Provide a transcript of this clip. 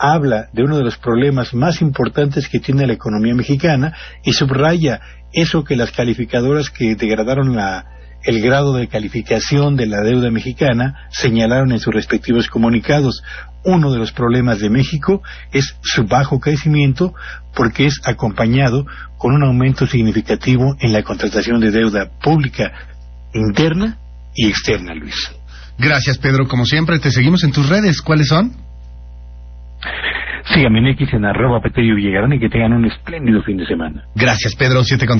habla de uno de los problemas más importantes que tiene la economía mexicana y subraya eso que las calificadoras que degradaron el grado de calificación de la deuda mexicana señalaron en sus respectivos comunicados. Uno de los problemas de México es su bajo crecimiento, porque es acompañado con un aumento significativo en la contratación de deuda pública interna y externa, Luis. Gracias, Pedro. Como siempre, te seguimos en tus redes. ¿Cuáles son? Síganme en X en @Peterio Villagrán y que tengan un espléndido fin de semana. Gracias, Pedro. 7:30.